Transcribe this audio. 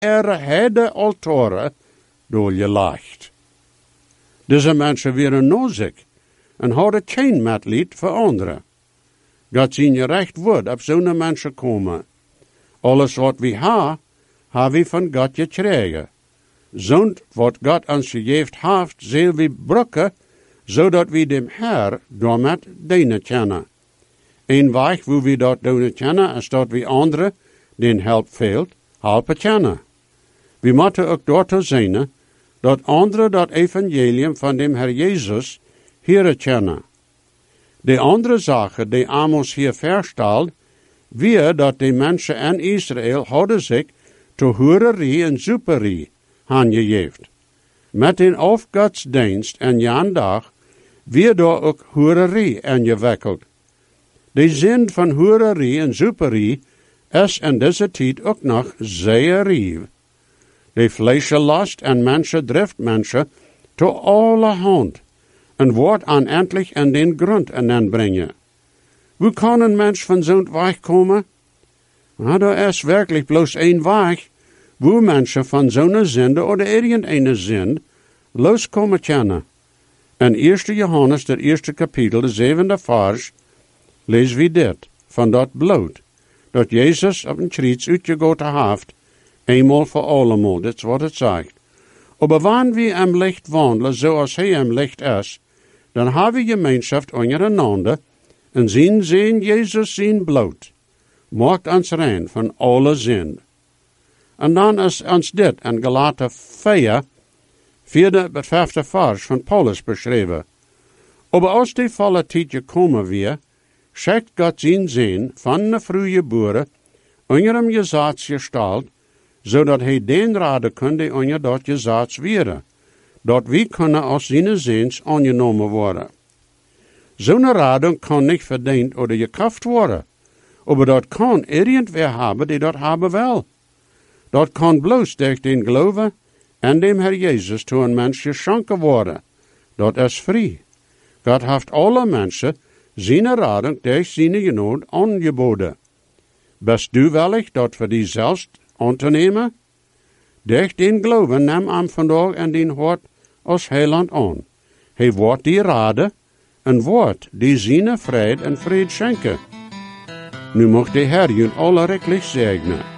hele altaren door je leicht. Deze mensen waren nodig en hadden geen medlied voor anderen. God zien je recht woord op zo'n mensen komen. Alles wat we hebben we van God gekregen. Zond wat God ons gegeven heeft, zullen we brukken, zodat we dem Herr daarmet dienen kennen. Een weg wo we dat doen kennen, is dat we anderen, den help fehlt, helpen kennen. We moeten ook daartoe zijn, dat anderen dat evangelium van dem Herr Jezus hier kennen. De andere zaken die Amos hier verstelt, wie dat de mensen in Israël hadden zich tot hoererie en zuperie aangegeven. Met een afgodsdienst en Jan dag, wie daar ook hoererie ingewikkeld. De zin van hoererie en zuperie is in deze tijd ook nog zeer rief. De vleeslast en mensen drift mensen tot alle hand en wordt aaneindelijk in den grond aanbrengen. Hoe kan een mens van zo'n weg komen? Er is werkelijk bloos één weg, wo mensen van zo'n zinde of irgendeine zin loskomen kunnen. In 1 Johannes, het eerste kapitel, de 7e vers, lezen we dit, van dat bloed, dat Jezus op een kruis uitgegoten heeft, eenmaal voor allemaal, dat is wat het zegt. Maar wanneer we im licht wandelen, zoals hij im licht is, dan hebben we gemeenschap ondereinander, en zien Jezus zijn bloed, maakt ons rein van alle zin. En dan is ons dit in Galaten 4, 4-5 vers van Paulus beschreven. Maar als die volle tijd gekomen weer, schickt God zijn zin van de vroege boeren onder hem gezaad gesteld, zodat hij den raden kunde onder dat gezaad wieren, dat we kunnen als zijn zins aangenomen worden. Zo'n rading kan niet verdiend of gekaft worden, maar dat kan irgendwer hebben die dat hebben wel. Dat kan bloos durch den geloven en dem Herr Jezus toe een mens geschonken worden. Dat is vrij. God heeft alle mensen zijn rading durch zijn genade aangeboden. Bist du willig dat voor die zelfs aan te nemen? Durch den geloven neem hem vandaag in den hart als heiland aan. Hij wordt die raden, een woord die zijn vrede en vrede schenken. Nu mocht de Herr jullie alle rijkelijk zegenen.